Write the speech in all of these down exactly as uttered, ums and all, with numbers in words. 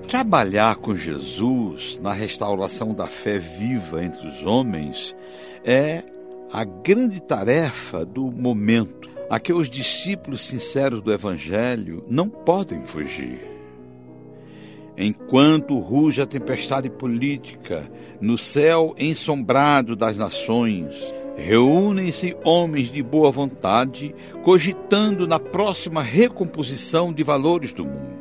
Trabalhar com Jesus na restauração da fé viva entre os homens é a grande tarefa do momento, a que os discípulos sinceros do Evangelho não podem fugir. Enquanto ruge a tempestade política no céu ensombrado das nações, reúnem-se homens de boa vontade, cogitando na próxima recomposição de valores do mundo.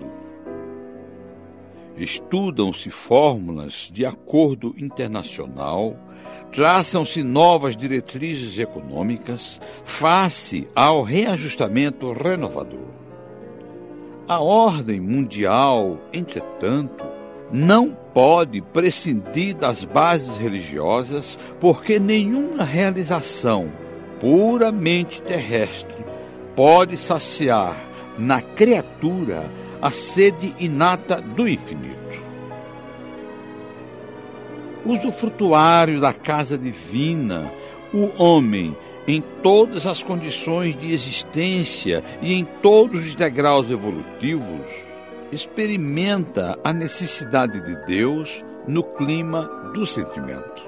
Estudam-se fórmulas de acordo internacional, traçam-se novas diretrizes econômicas face ao reajustamento renovador. A ordem mundial, entretanto, não pode prescindir das bases religiosas, porque nenhuma realização puramente terrestre pode saciar na criatura a sede inata do infinito. Usufrutuário da casa divina, o homem, em todas as condições de existência e em todos os degraus evolutivos, experimenta a necessidade de Deus no clima do sentimento.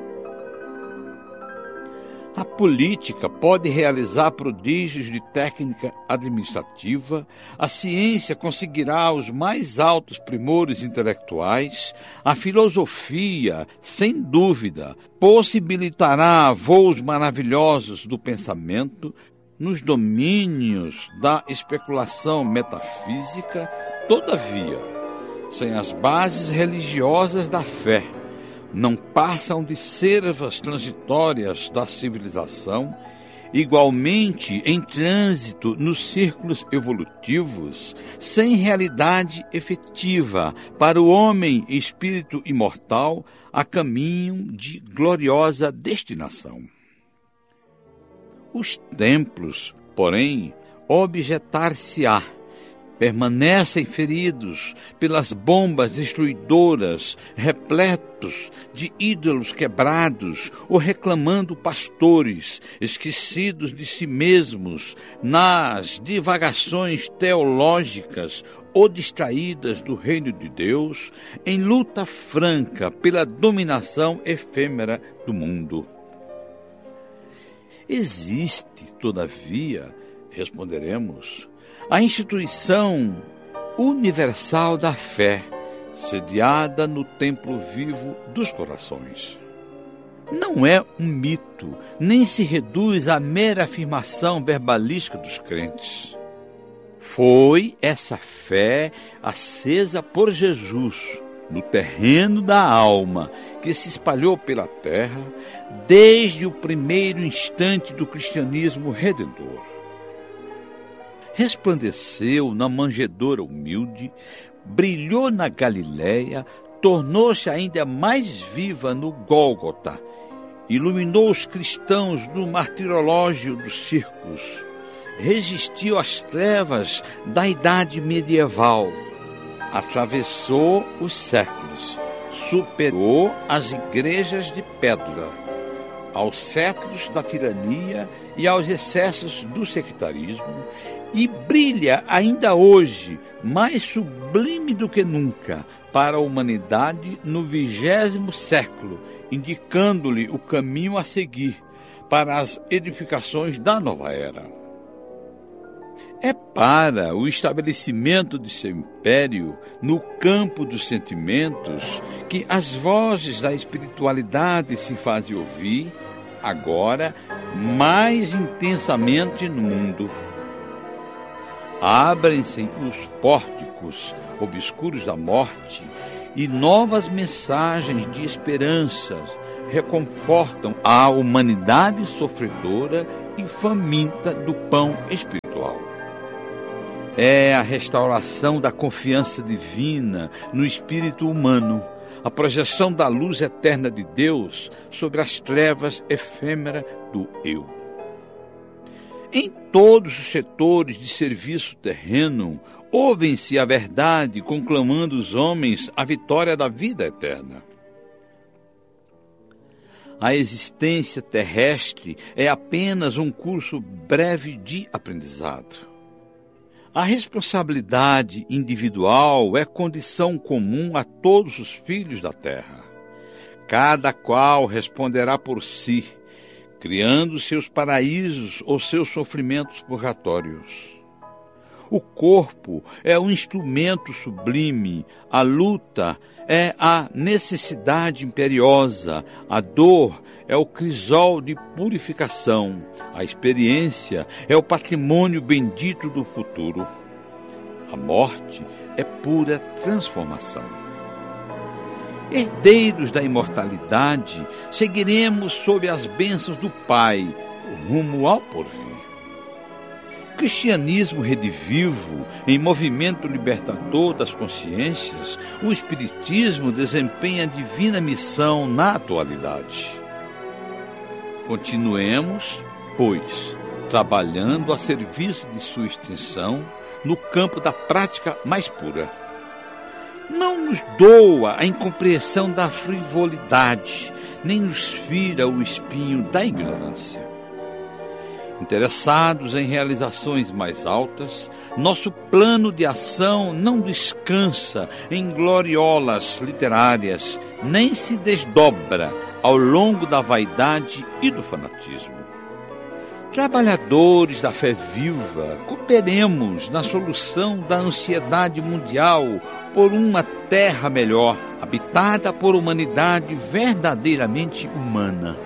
A política pode realizar prodígios de técnica administrativa, a ciência conseguirá os mais altos primores intelectuais, a filosofia, sem dúvida, possibilitará voos maravilhosos do pensamento nos domínios da especulação metafísica. Todavia, sem as bases religiosas da fé, não passam de servas transitórias da civilização, igualmente em trânsito nos círculos evolutivos, sem realidade efetiva para o homem espírito imortal a caminho de gloriosa destinação. Os templos, porém, objetar-se-á, permanecem feridos pelas bombas destruidoras, repletos de ídolos quebrados, ou reclamando pastores, esquecidos de si mesmos, nas divagações teológicas ou distraídas do reino de Deus, em luta franca pela dominação efêmera do mundo. Existe, todavia, responderemos, a instituição universal da fé, sediada no templo vivo dos corações. Não é um mito, nem se reduz à mera afirmação verbalística dos crentes. Foi essa fé acesa por Jesus no terreno da alma, que se espalhou pela terra desde o primeiro instante do cristianismo redentor. Resplandeceu na manjedoura humilde, brilhou na Galiléia, tornou-se ainda mais viva no Gólgota, iluminou os cristãos no martirológio dos círculos, resistiu às trevas da idade medieval, atravessou os séculos, superou as igrejas de pedra, aos séculos da tirania e aos excessos do sectarismo, e brilha ainda hoje, mais sublime do que nunca, para a humanidade no vigésimo século, indicando-lhe o caminho a seguir para as edificações da nova era. É para o estabelecimento de seu império no campo dos sentimentos que as vozes da espiritualidade se fazem ouvir, agora mais intensamente no mundo. Abrem-se os pórticos obscuros da morte e novas mensagens de esperança reconfortam a humanidade sofredora e faminta do pão espiritual. É a restauração da confiança divina no espírito humano, a projeção da luz eterna de Deus sobre as trevas efêmeras do eu. Em todos os setores de serviço terreno, ouvem-se a verdade, conclamando os homens a vitória da vida eterna. A existência terrestre é apenas um curso breve de aprendizado. A responsabilidade individual é condição comum a todos os filhos da terra. Cada qual responderá por si, criando seus paraísos ou seus sofrimentos purgatórios. O corpo é um instrumento sublime, a luta é a necessidade imperiosa, a dor é o crisol de purificação, a experiência é o patrimônio bendito do futuro. A morte é pura transformação. Herdeiros da imortalidade, seguiremos sob as bênçãos do Pai, rumo ao porvir. Cristianismo redivivo, em movimento libertador das consciências, o Espiritismo desempenha divina missão na atualidade. Continuemos, pois, trabalhando a serviço de sua extensão no campo da prática mais pura. Não nos doa a incompreensão da frivolidade, nem nos fira o espinho da ignorância. Interessados em realizações mais altas, nosso plano de ação não descansa em gloriolas literárias, nem se desdobra ao longo da vaidade e do fanatismo. Trabalhadores da fé viva, cooperemos na solução da ansiedade mundial por uma terra melhor, habitada por humanidade verdadeiramente humana.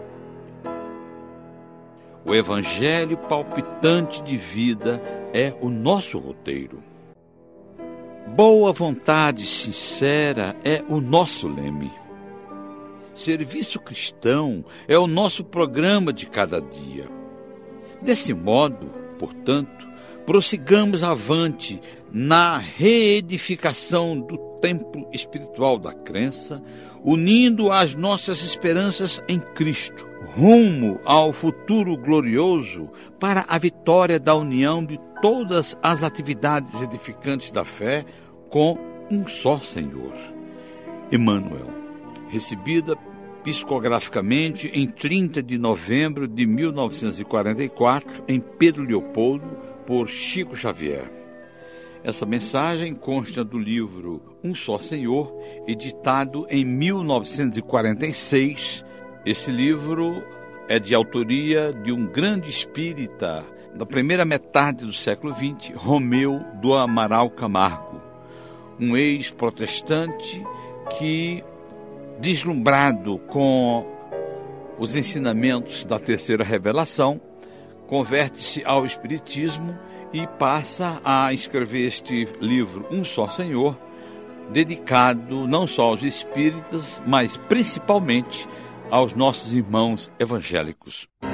O Evangelho palpitante de vida é o nosso roteiro. Boa vontade sincera é o nosso leme. Serviço cristão é o nosso programa de cada dia. Desse modo, portanto, prossigamos avante na reedificação do templo espiritual da crença, unindo as nossas esperanças em Cristo, rumo ao futuro glorioso para a vitória da união de todas as atividades edificantes da fé com um só Senhor. Emmanuel, recebida psicograficamente em trinta de novembro de mil novecentos e quarenta e quatro, em Pedro Leopoldo, por Chico Xavier. Essa mensagem consta do livro Um Só Senhor, editado em mil novecentos e quarenta e seis. Esse livro é de autoria de um grande espírita da primeira metade do século vinte, Romeu do Amaral Camargo, um ex-protestante que, deslumbrado com os ensinamentos da terceira revelação, converte-se ao Espiritismo e passa a escrever este livro, Um Só Senhor, dedicado não só aos espíritas, mas principalmente aos nossos irmãos evangélicos.